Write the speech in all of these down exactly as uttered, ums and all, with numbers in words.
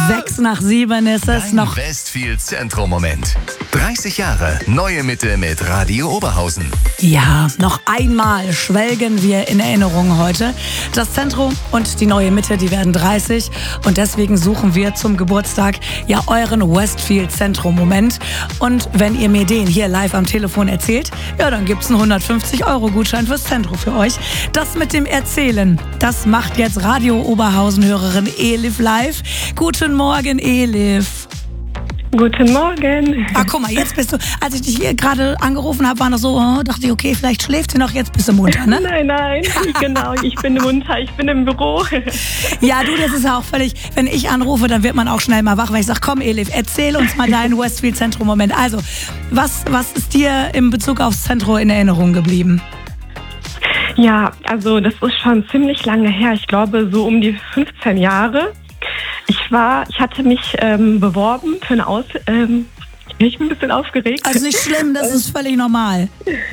Sechs nach sieben ist es Dein noch. Westfield Zentrum-Moment. dreißig Jahre Neue Mitte mit Radio Oberhausen. Ja, noch einmal schwelgen wir in Erinnerung heute. Das Zentrum und die Neue Mitte, die werden dreißig. Und deswegen suchen wir zum Geburtstag ja euren Westfield Zentrum-Moment. Und wenn ihr mir den hier live am Telefon erzählt, ja, dann gibt's einen hundertfünfzig Euro Gutschein fürs Zentrum für euch. Das mit dem Erzählen, das macht jetzt Radio Oberhausen-Hörerin Elif live. Guten Morgen, Elif. Guten Morgen. Ah, guck mal, jetzt bist du, als ich dich hier gerade angerufen habe, war noch so, oh, dachte ich, okay, vielleicht schläft sie noch, jetzt bist du munter, ne? Nein, nein, genau, ich bin munter, ich bin im Büro. Ja, du, das ist ja auch völlig, wenn ich anrufe, dann wird man auch schnell mal wach, weil ich sage, komm Elif, erzähl uns mal deinen Westfield Zentrum-Moment. Also, was, was ist dir in Bezug aufs Zentrum in Erinnerung geblieben? Ja, also das ist schon ziemlich lange her, ich glaube so um die fünfzehn Jahre. Ich war, ich hatte mich ähm, beworben für eine Aus... Ähm, ich bin ein bisschen aufgeregt. Also nicht schlimm, das ist völlig normal.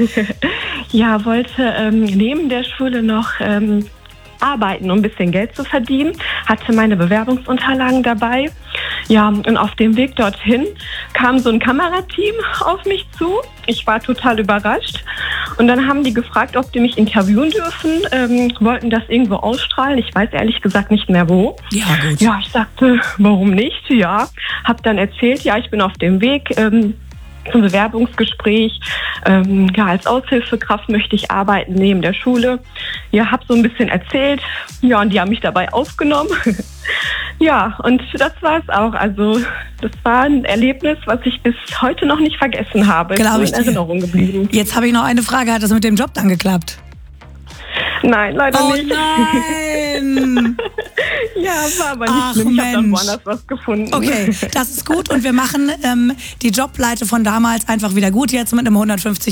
Ja, wollte ähm, neben der Schule noch ähm, arbeiten, um ein bisschen Geld zu verdienen. Hatte meine Bewerbungsunterlagen dabei. Ja, und auf dem Weg dorthin kam so ein Kamerateam auf mich zu. Ich war total überrascht. Und dann haben die gefragt, ob die mich interviewen dürfen, ähm, wollten das irgendwo ausstrahlen. Ich weiß ehrlich gesagt nicht mehr wo. Ja, gut. Ja, ich sagte, warum nicht? Ja, hab dann erzählt, ja, ich bin auf dem Weg ähm, zum Bewerbungsgespräch. Ähm, ja, als Aushilfekraft möchte ich arbeiten neben der Schule. Ja, hab so ein bisschen erzählt. Ja, und die haben mich dabei aufgenommen. Ja, und das war es auch. Also das war ein Erlebnis, was ich bis heute noch nicht vergessen habe. Glaube ich in Erinnerung geblieben. Jetzt habe ich noch eine Frage, hat das mit dem Job dann geklappt? Nein, leider Oh nicht. nein! Ja, war aber nicht Ach, schlimm. Ich habe dann Mensch. woanders was gefunden. Okay, das ist gut und wir machen ähm, die Jobpleite von damals einfach wieder gut jetzt mit einem hundertfünfzig